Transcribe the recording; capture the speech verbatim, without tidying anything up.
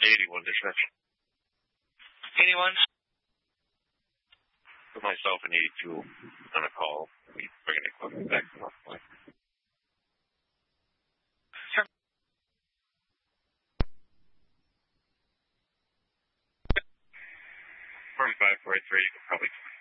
eighty-one dispatch. eighty-one. Put myself and eighty-two on a call. We bringing equipment back to North Point. Sure. forty-five, forty-three, you can probably